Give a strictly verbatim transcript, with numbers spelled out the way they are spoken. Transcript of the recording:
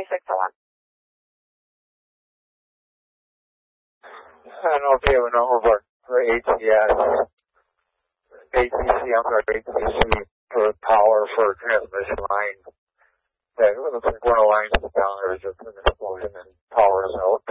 seventy-six oh one. I don't know if you have a number, but for A T S, A T C, I'm sorry, A T C for power for transmission line. Yeah, it looks like one of the lines is down there, there's just an explosion and power is out.